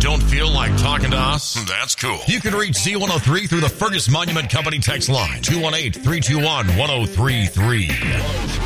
Don't feel like talking to us? That's cool. You can reach Z103 through the Fergus Monument Company text line, 218-321-1033.